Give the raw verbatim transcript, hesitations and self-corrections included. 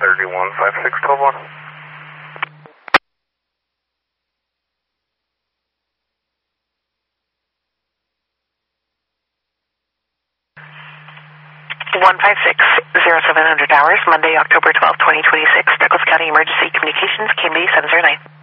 thirty-one five six twelve one. one five six zero seven hundred hours, Monday, October twelfth, twenty twenty-six, Douglas County Emergency Communications, K M D seven zero nine.